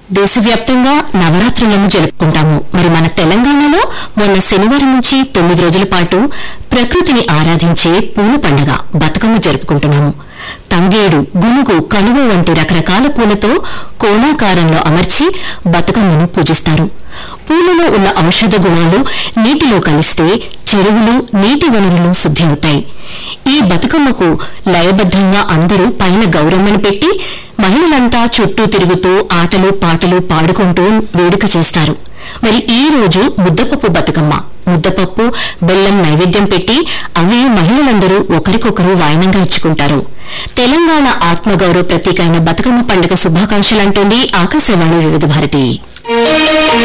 దేశవ్యాప్తంగా నవరాత్రులను జరుపుకుంటాము. మరి మన తెలంగాణలో మొన్న శనివారం నుంచి 9 రోజుల పాటు ప్రకృతిని ఆరాధించే పూల పండుగ బతుకమ్మ జరుపుకుంటున్నాము. తంగేడు, గునుగు, కలువ వంటి రకరకాల పూలతో కోణాకారంలో అమర్చి బతుకమ్మను పూజిస్తారు. పూలలో ఉన్న ఔషధ గుణాలు నీటిలో కలిస్తే చెరువులు, నీటి వనరులు శుద్ధి అవుతాయి. ఈ బతుకమ్మకు లయబద్దంగా అందరూ పైన గౌరమ్మను పెట్టి మహిళలంతా చుట్టూ తిరుగుతూ ఆటలు పాటలు పాడుకుంటూ వేడుక చేస్తారు. మరి ఈ రోజు ముద్దపప్పు బతుకమ్మ. ముద్దపప్పు, బెల్లం నైవేద్యం పెట్టి అవి మహిళలందరూ ఒకరికొకరు వాయనంగా ఇచ్చుకుంటారు. తెలంగాణ ఆత్మగౌరవ ప్రతీక అయిన బతుకమ్మ పండుగ శుభాకాంక్షలంటోంది ఆకాశవాణి వివిధ భారతి.